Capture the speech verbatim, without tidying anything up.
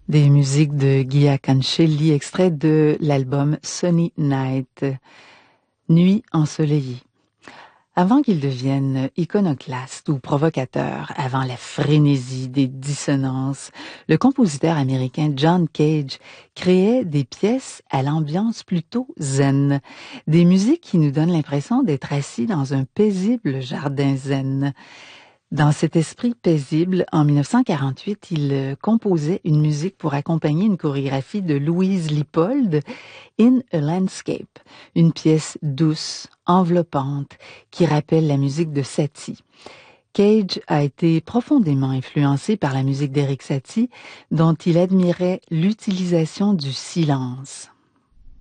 Des musiques de Guy Cancelli, extrait de l'album Sunny Night, Nuit ensoleillée. Avant qu'il devienne iconoclaste ou provocateur, avant la frénésie des dissonances, le compositeur américain John Cage créait des pièces à l'ambiance plutôt zen, des musiques qui nous donnent l'impression d'être assis dans un paisible jardin zen. Dans cet esprit paisible, en mille neuf cent quarante-huit, il composait une musique pour accompagner une chorégraphie de Louise Lippold, In a Landscape, une pièce douce, enveloppante, qui rappelle la musique de Satie. Cage a été profondément influencé par la musique d'Erik Satie, dont il admirait l'utilisation du silence.